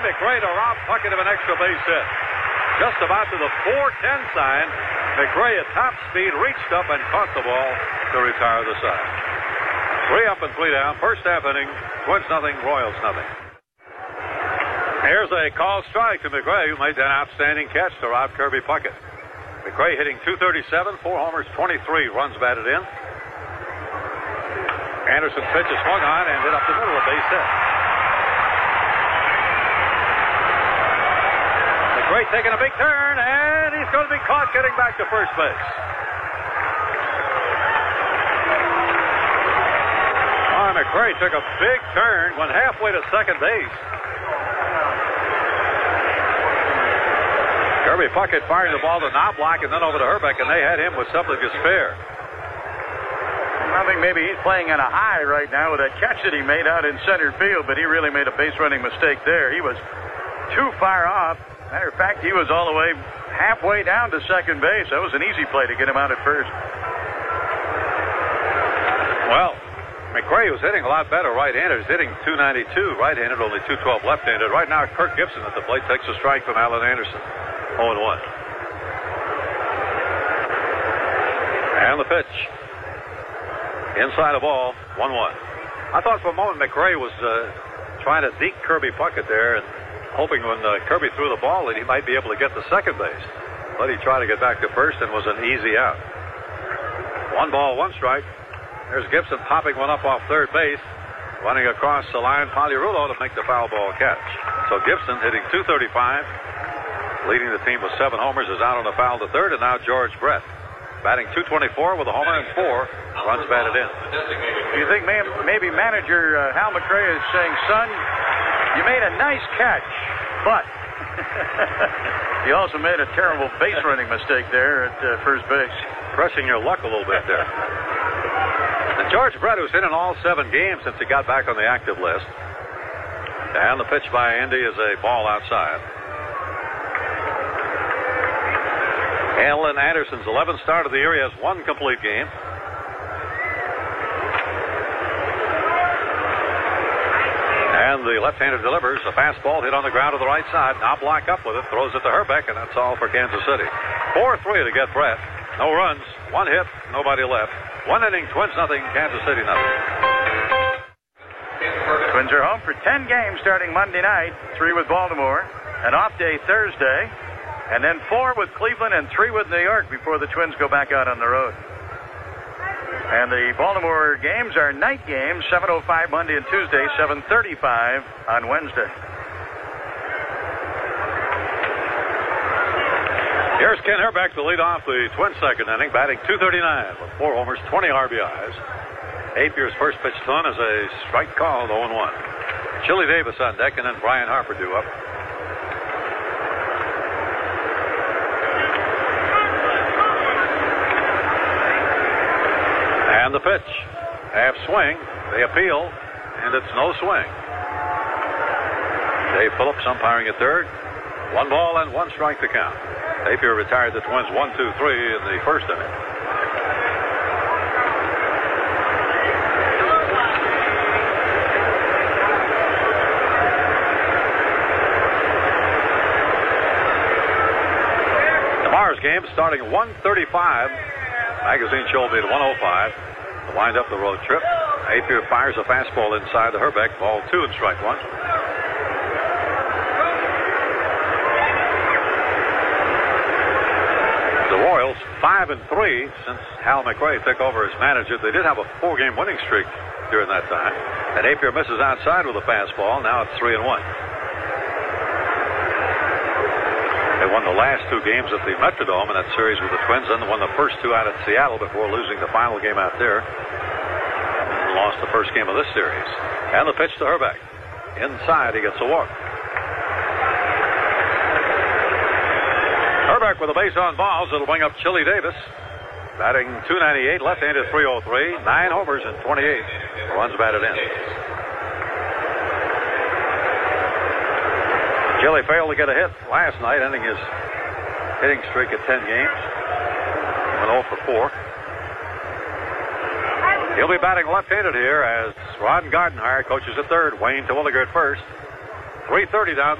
McRae to rob Puckett of an extra base hit. Just about to the 4-10 sign, McRae at top speed reached up and caught the ball to retire the side. 3 up and 3 down. First half inning, Twins nothing, Royals nothing. Here's a called strike to McRae, who made that outstanding catch to rob Kirby Puckett. McRae hitting .237, 4 homers, 23 runs batted in. Anderson pitch is swung on and hit up the middle of base hit. McRae taking a big turn, and he's going to be caught getting back to first base. McRae took a big turn, went halfway to second base. Kirby Puckett firing the ball to Knobloch and then over to Hrbek, and they had him with something to spare. I think maybe he's playing on a high right now with that catch that he made out in center field, but he really made a base-running mistake there. He was too far off. Matter of fact, he was all the way halfway down to second base. That was an easy play to get him out at first. Well, McRae was hitting a lot better right-handed. He's hitting .292 right-handed, only .212 left-handed. Right now, Kirk Gibson at the plate takes a strike from Alan Anderson. 0-1. And the pitch. Inside the ball, 1-1. I thought for a moment McRae was trying to deke Kirby Puckett there and hoping when Kirby threw the ball that he might be able to get to second base. But he tried to get back to first and was an easy out. 1 ball, 1 strike. There's Gibson popping one up off third base, running across the line, Pagliarulo to make the foul ball catch. So Gibson hitting .235, leading the team with 7 homers, is out on the foul to third, and now George Brett batting .224 with a homer and 4 runs batted in. Do you think maybe manager Hal McRae is saying, son, you made a nice catch, but you also made a terrible base running mistake there at first base. Pressing your luck a little bit there. And George Brett, who's hit in all 7 games since he got back on the active list. And the pitch by Andy is a ball outside. Alan Anderson's 11th start of the year. He has 1 complete game. And the left-hander delivers a fastball hit on the ground to the right side. Knobloch up with it, throws it to Hrbek, and that's all for Kansas City. 4-3 to get Brett. No runs, 1 hit, nobody left. 1 inning, Twins nothing, Kansas City nothing. Twins are home for 10 games starting Monday night. 3 with Baltimore, an off day Thursday, and then 4 with Cleveland and 3 with New York before the Twins go back out on the road. And the Baltimore games are night games, 7:05 Monday and Tuesday, 7:35 on Wednesday. Here's Ken Hrbek to lead off the Twins' second inning, batting .239 with 4 homers, 20 RBIs. Apier's first pitch to him is a strike called 0-1. Chili Davis on deck, and then Brian Harper due up. And the pitch. Half swing. They appeal, and it's no swing. Dave Phillips umpiring at third. 1 ball and 1 strike to count. Apier retired the Twins 1-2-3 in the first inning. Tomorrow's game starting 1:35. Magazine show will be at 1:05 to wind up the road trip. Apier fires a fastball inside to Hrbek. Ball 2 and strike 1. The Royals 5-3 since Hal McRae took over as manager. They did have a 4-game winning streak during that time. And Apier misses outside with a fastball. Now it's 3-1. They won the last 2 games at the Metrodome in that series with the Twins, and won the first 2 out at Seattle before losing the final game out there. And lost the first game of this series. And the pitch to Hrbek. Inside, he gets a walk. Hrbek with a base on balls. It'll bring up Chili Davis. Batting .298, left-handed .303, 9 homers and 28 runs batted in. Chili failed to get a hit last night, ending his hitting streak at 10 games. Went 0 for 4. He'll be batting left-handed here as Ron Gardenhire coaches at third. Wayne Terwilliger at first. 3:30 down.